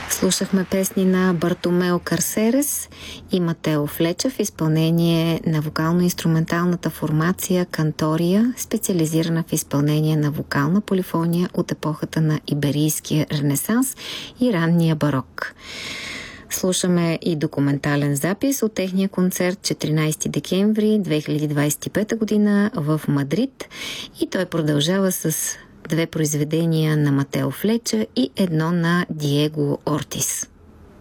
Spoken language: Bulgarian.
Слушахме песни на Бартомео Карсерес и Матео Флеча в изпълнение на вокално-инструменталната формация Кантория, специализирана в изпълнение на вокална полифония от епохата на Иберийския ренесанс и ранния барок. Слушаме и документален запис от техния концерт 14 декември 2025 година в Мадрид и той продължава с 2 произведения на Матео Флеча и едно на Диего Ортис.